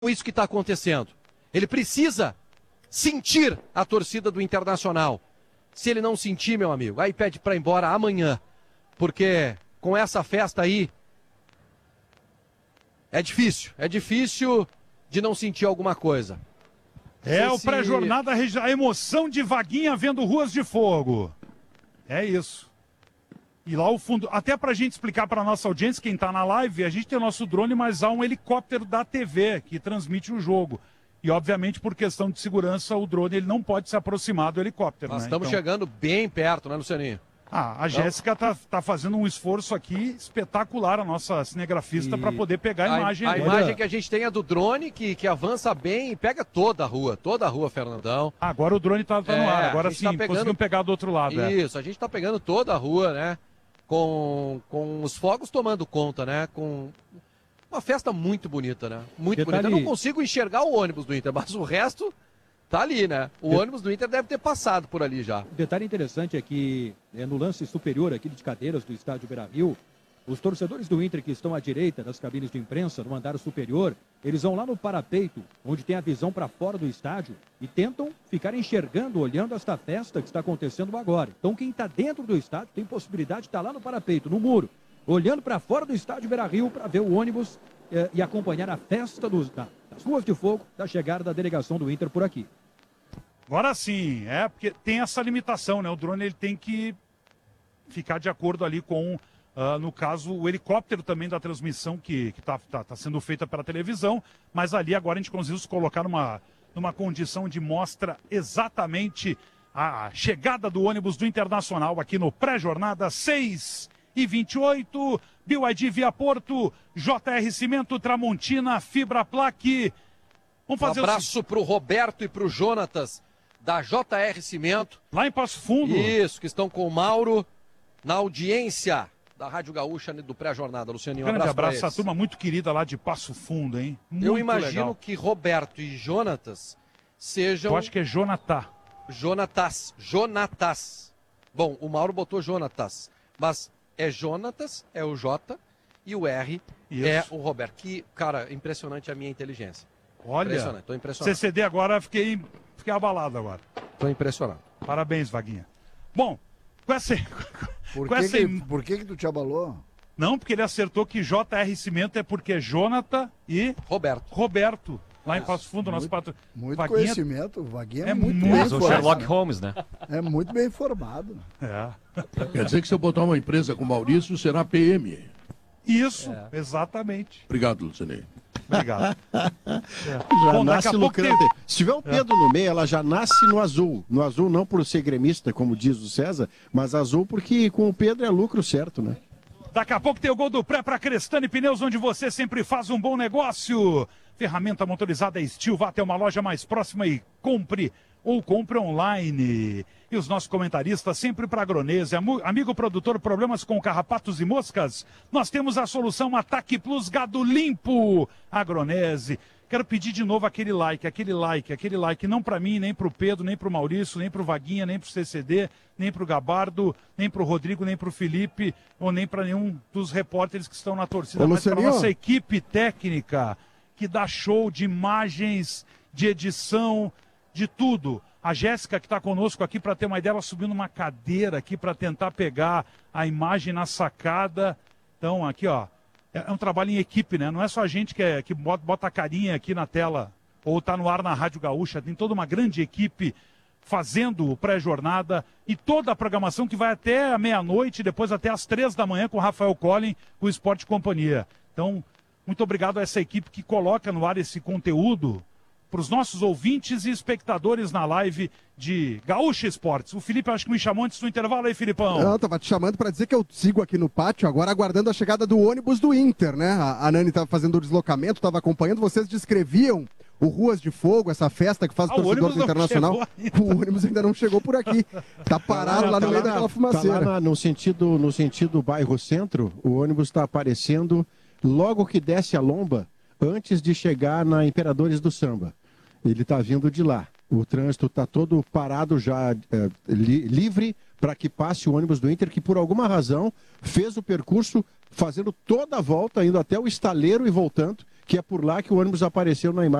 isso que está acontecendo. Ele precisa sentir a torcida do Internacional. Se ele não sentir, meu amigo, aí pede para ir embora amanhã. Porque com essa festa aí, é difícil de não sentir alguma coisa. O pré-jornada, a emoção de Vaguinha vendo Ruas de Fogo. É isso. E lá o fundo, até pra gente explicar pra nossa audiência, quem tá na live, a gente tem o nosso drone, mas há um helicóptero da TV que transmite o jogo. E obviamente por questão de segurança, o drone ele não pode se aproximar do helicóptero. Nós estamos chegando bem perto, né, Lucianinho? A Jéssica tá fazendo um esforço aqui espetacular, a nossa cinegrafista, para poder pegar a imagem. A imagem que a gente tem é do drone, que avança bem e pega toda a rua, Fernandão. Agora o drone tá no ar, agora sim, conseguimos pegar do outro lado. Isso, a gente tá pegando toda a rua, né? Com os fogos tomando conta, né? Com uma festa muito bonita, né? Muito bonita. Eu não consigo enxergar o ônibus do Inter, mas o resto tá ali, né? O ônibus do Inter deve ter passado por ali já. O detalhe interessante é que no lance superior aqui de cadeiras do estádio Beira-Rio, os torcedores do Inter que estão à direita das cabines de imprensa, no andar superior, eles vão lá no parapeito, onde tem a visão para fora do estádio, e tentam ficar enxergando, olhando esta festa que está acontecendo agora. Então quem está dentro do estádio tem possibilidade de estar lá no parapeito, no muro, olhando para fora do estádio Beira-Rio para ver o ônibus e acompanhar a festa das Ruas de Fogo, da chegada da delegação do Inter por aqui. Agora sim, porque tem essa limitação, né? O drone ele tem que ficar de acordo ali com, no caso, o helicóptero também da transmissão que tá sendo feita pela televisão, mas ali agora a gente conseguiu se colocar numa condição de mostra exatamente a chegada do ônibus do Internacional aqui no pré-jornada 6h28, BYD Via Porto, JR Cimento, Tramontina, Fibra Plaque. Vamos fazer um abraço pro Roberto e pro Jonatas da JR Cimento. Lá em Passo Fundo. Isso, que estão com o Mauro na audiência da Rádio Gaúcha do pré-jornada. Lucianinho, grande abraço a turma muito querida lá de Passo Fundo, hein? Muito Eu imagino legal. que Roberto e Jonatas sejam... Eu acho que é Jonatá. Jonatas. Bom, o Mauro botou Jonatas, mas é Jonatas, é o J, e o R é o Roberto. Que, cara, impressionante a minha inteligência. Olha, tô impressionado. CCD agora, fiquei abalado agora. Tô impressionado. Parabéns, Vaguinha. Bom, com essa... Por que tu te abalou? Não, porque ele acertou que JR Cimento é porque é Jonathan e... Roberto. Lá em Passo Fundo, nosso patrão. Muito Vaguinha... conhecimento. Vaguinha é muito bem informado. O Sherlock Holmes, né? É muito bem informado. Quer dizer que se eu botar uma empresa com o Maurício, será PM. Isso, exatamente. Obrigado, Lucianei. Obrigado. Já Bom, nasce lucrante. Se tiver o Pedro no meio, ela já nasce no azul. No azul não por ser gremista, como diz o César, mas azul porque com o Pedro é lucro certo, né? Daqui a pouco tem o gol do pré para Crestani Pneus, onde você sempre faz um bom negócio. Ferramenta motorizada Steel, vá até uma loja mais próxima e compre online. E os nossos comentaristas sempre para Agronese. Amigo produtor, problemas com carrapatos e moscas? Nós temos a solução Ataque Plus Gado Limpo. Agronese. Quero pedir de novo aquele like. Não para mim, nem para o Pedro, nem para o Maurício, nem para o Vaguinha, nem para o CCD, nem para o Gabardo, nem para o Rodrigo, nem para o Felipe, ou nem para nenhum dos repórteres que estão na torcida. Mas para a nossa equipe técnica, que dá show de imagens, de edição, de tudo. A Jéssica, que está conosco aqui, para ter uma ideia, ela subiu numa cadeira aqui para tentar pegar a imagem na sacada. Então, aqui, ó, é um trabalho em equipe, né? Não é só a gente que bota a carinha aqui na tela ou está no ar na Rádio Gaúcha. Tem toda uma grande equipe fazendo o pré-jornada e toda a programação que vai até a meia-noite, depois até às 3 da manhã com o Rafael Collin, com o Esporte Companhia. Então, muito obrigado a essa equipe que coloca no ar esse conteúdo para os nossos ouvintes e espectadores na live de Gaúcha Esportes. O Felipe acho que me chamou antes do intervalo aí, Filipão. Eu tava te chamando para dizer que eu sigo aqui no pátio agora aguardando a chegada do ônibus do Inter, né? A Nani estava fazendo o deslocamento, estava acompanhando, vocês descreviam o Ruas de Fogo, essa festa que faz o torcedor do Internacional. O ônibus ainda não chegou por aqui. Tá parado lá no meio daquela fumaceira. Tá lá no sentido bairro centro, o ônibus está aparecendo logo que desce a lomba, antes de chegar na Imperadores do Samba. Ele está vindo de lá. O trânsito está todo parado já, livre para que passe o ônibus do Inter, que por alguma razão fez o percurso fazendo toda a volta, indo até o estaleiro e voltando. que é por lá que o ônibus apareceu na imagem.